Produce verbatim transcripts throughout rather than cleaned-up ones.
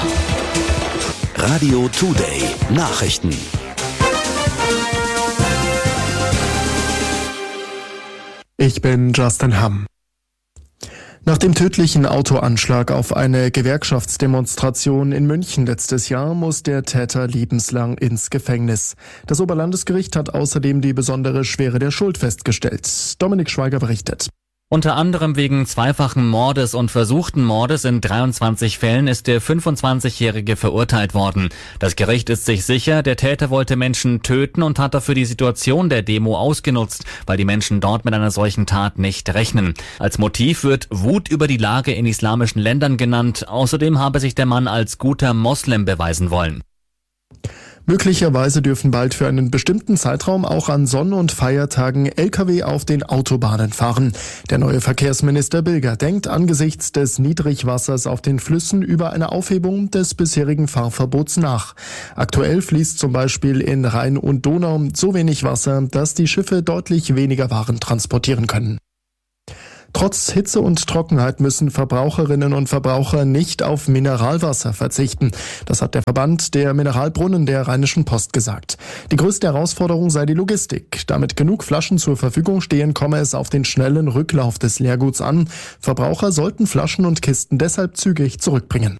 Radio Today Nachrichten. Ich bin Justin Hamm. Nach dem tödlichen Autoanschlag auf eine Gewerkschaftsdemonstration in München letztes Jahr muss der Täter lebenslang ins Gefängnis. Das Oberlandesgericht hat außerdem die besondere Schwere der Schuld festgestellt. Dominik Schweiger berichtet. Unter anderem wegen zweifachen Mordes und versuchten Mordes in dreiundzwanzig Fällen ist der fünfundzwanzigjährige verurteilt worden. Das Gericht ist sich sicher, der Täter wollte Menschen töten und hat dafür die Situation der Demo ausgenutzt, weil die Menschen dort mit einer solchen Tat nicht rechnen. Als Motiv wird Wut über die Lage in islamischen Ländern genannt. Außerdem habe sich der Mann als guter Moslem beweisen wollen. Möglicherweise dürfen bald für einen bestimmten Zeitraum auch an Sonn- und Feiertagen L K W auf den Autobahnen fahren. Der neue Verkehrsminister Bilger denkt angesichts des Niedrigwassers auf den Flüssen über eine Aufhebung des bisherigen Fahrverbots nach. Aktuell fließt zum Beispiel in Rhein und Donau so wenig Wasser, dass die Schiffe deutlich weniger Waren transportieren können. Trotz Hitze und Trockenheit müssen Verbraucherinnen und Verbraucher nicht auf Mineralwasser verzichten. Das hat der Verband der Mineralbrunnen der Rheinischen Post gesagt. Die größte Herausforderung sei die Logistik. Damit genug Flaschen zur Verfügung stehen, komme es auf den schnellen Rücklauf des Leerguts an. Verbraucher sollten Flaschen und Kisten deshalb zügig zurückbringen.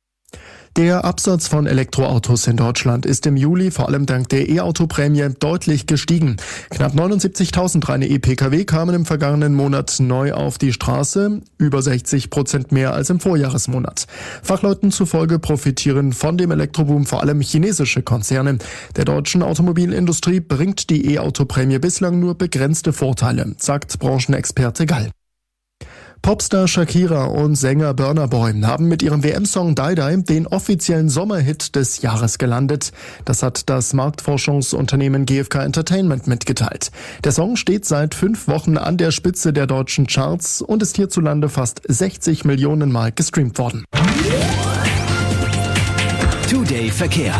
Der Absatz von Elektroautos in Deutschland ist im Juli vor allem dank der E-Auto-Prämie deutlich gestiegen. Knapp neunundsiebzigtausend reine E-Pkw kamen im vergangenen Monat neu auf die Straße, über sechzig Prozent mehr als im Vorjahresmonat. Fachleuten zufolge profitieren von dem Elektroboom vor allem chinesische Konzerne. Der deutschen Automobilindustrie bringt die E-Auto-Prämie bislang nur begrenzte Vorteile, sagt Branchenexperte Gall. Popstar Shakira und Sänger Burna Boy haben mit ihrem W M-Song Die Die den offiziellen Sommerhit des Jahres gelandet. Das hat das Marktforschungsunternehmen G F K Entertainment mitgeteilt. Der Song steht seit fünf Wochen an der Spitze der deutschen Charts und ist hierzulande fast sechzig Millionen Mal gestreamt worden. Today Verkehr.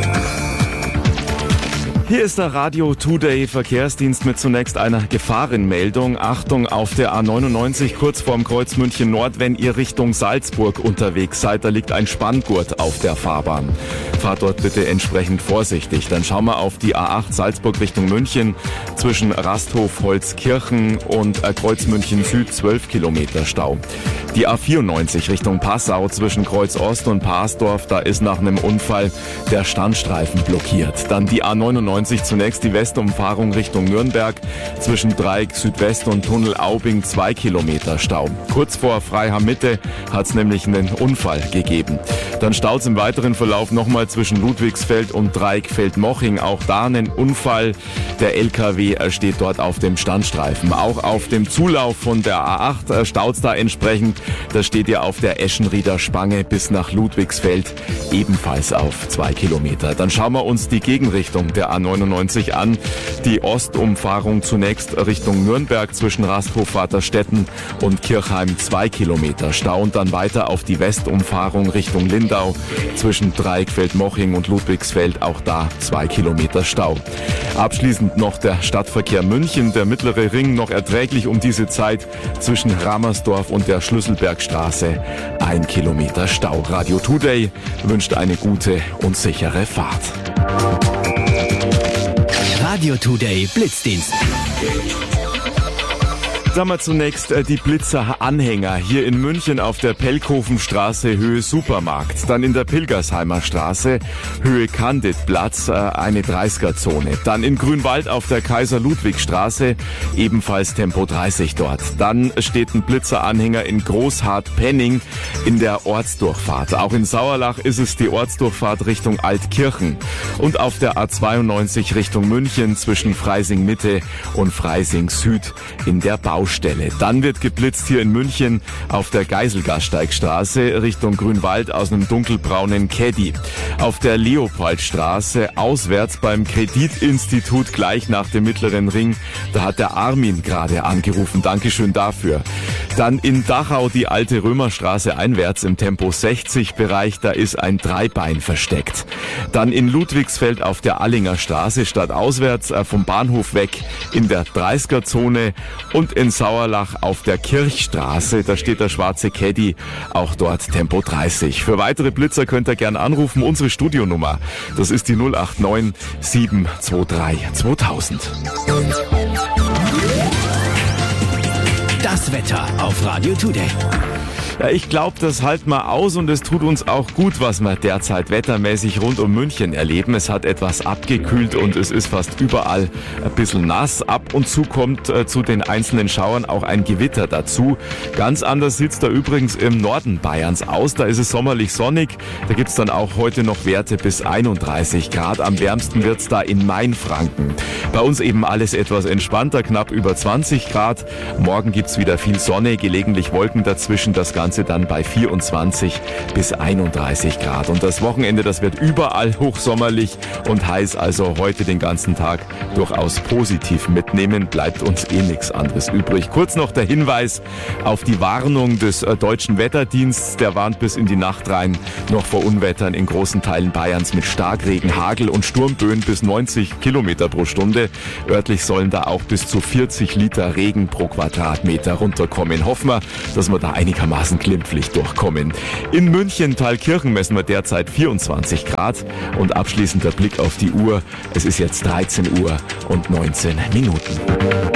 Hier ist der Radio Today Verkehrsdienst mit zunächst einer Gefahrenmeldung. Achtung auf der A neunundneunzig kurz vorm Kreuz München Nord, wenn ihr Richtung Salzburg unterwegs seid, da liegt ein Spanngurt auf der Fahrbahn. Fahrt dort bitte entsprechend vorsichtig. Dann schauen wir auf die A acht Salzburg Richtung München zwischen Rasthof, Holzkirchen und Kreuz München Süd zwölf Kilometer Stau. Die A vierundneunzig Richtung Passau zwischen Kreuz Ost und Paasdorf, da ist nach einem Unfall der Standstreifen blockiert. Dann die A neunundneunzig zunächst die Westumfahrung Richtung Nürnberg zwischen Dreieck Südwest und Tunnel Aubing zwei Kilometer Stau. Kurz vor Freiham Mitte hat es nämlich einen Unfall gegeben. Dann staut es im weiteren Verlauf nochmal zwischen Ludwigsfeld und Dreieck Feldmoching. Auch da einen Unfall. Der L K W steht dort auf dem Standstreifen. Auch auf dem Zulauf von der A acht staut es da entsprechend. Da steht ja auf der Eschenrieder Spange bis nach Ludwigsfeld ebenfalls auf zwei Kilometer. Dann schauen wir uns die Gegenrichtung der A neunundneunzig an. Die Ostumfahrung zunächst Richtung Nürnberg zwischen Rasthof Vaterstetten und Kirchheim zwei Kilometer Stau und dann weiter auf die Westumfahrung Richtung Lindau zwischen Dreieck Feldmoching und Ludwigsfeld, auch da zwei Kilometer Stau. Abschließend noch der Stadtverkehr München, der mittlere Ring noch erträglich um diese Zeit zwischen Ramersdorf und der Schlüsselbergstraße ein Kilometer Stau. Radio Today wünscht eine gute und sichere Fahrt. Radio Today Blitzdienst. Sagen wir zunächst äh, die Blitzer-Anhänger hier in München auf der Pelkhofenstraße Höhe Supermarkt. Dann in der Pilgersheimer Straße Höhe Candidplatz äh, eine dreißiger-Zone. Dann in Grünwald auf der Kaiser-Ludwig-Straße ebenfalls Tempo dreißig dort. Dann steht ein Blitzer-Anhänger in Großhardt-Penning in der Ortsdurchfahrt. Auch in Sauerlach ist es die Ortsdurchfahrt Richtung Altkirchen. Und auf der A zweiundneunzig Richtung München zwischen Freising-Mitte und Freising-Süd in der Baustelle. Dann wird geblitzt hier in München auf der Geiselgasteigstraße Richtung Grünwald aus einem dunkelbraunen Caddy. Auf der Leopoldstraße auswärts beim Kreditinstitut gleich nach dem Mittleren Ring, da hat der Armin gerade angerufen. Dankeschön dafür. Dann in Dachau die alte Römerstraße einwärts im Tempo sechzig Bereich, da ist ein Dreibein versteckt. Dann in Ludwigsfeld auf der Allinger Straße stadtauswärts äh, vom Bahnhof weg in der dreißiger-Zone und in in Sauerlach auf der Kirchstraße. Da steht der schwarze Caddy, auch dort Tempo dreißig. Für weitere Blitzer könnt ihr gerne anrufen. Unsere Studionummer, das ist die null acht neun sieben zwei drei zweitausend. Das Wetter auf Radio Today. Ja, ich glaube, das halten wir aus und es tut uns auch gut, was wir derzeit wettermäßig rund um München erleben. Es hat etwas abgekühlt und es ist fast überall ein bisschen nass. Ab und zu kommt äh, zu den einzelnen Schauern auch ein Gewitter dazu. Ganz anders sieht's da übrigens im Norden Bayerns aus. Da ist es sommerlich sonnig. Da gibt's dann auch heute noch Werte bis einunddreißig Grad. Am wärmsten wird's da in Mainfranken. Bei uns eben alles etwas entspannter, knapp über zwanzig Grad. Morgen gibt's wieder viel Sonne, gelegentlich Wolken dazwischen. Das Ganze dann bei vierundzwanzig bis einunddreißig Grad. Und das Wochenende, das wird überall hochsommerlich und heiß, also heute den ganzen Tag durchaus positiv mitnehmen. Bleibt uns eh nichts anderes übrig. Kurz noch der Hinweis auf die Warnung des äh, Deutschen Wetterdienstes. Der warnt bis in die Nacht rein noch vor Unwettern in großen Teilen Bayerns mit Starkregen, Hagel und Sturmböen bis neunzig Kilometer pro Stunde. Örtlich sollen da auch bis zu vierzig Liter Regen pro Quadratmeter runterkommen. Hoffen wir, dass wir da einigermaßen glimpflich durchkommen. In München, Thalkirchen, messen wir derzeit vierundzwanzig Grad. Und abschließend der Blick auf die Uhr. Es ist jetzt dreizehn Uhr und neunzehn Minuten.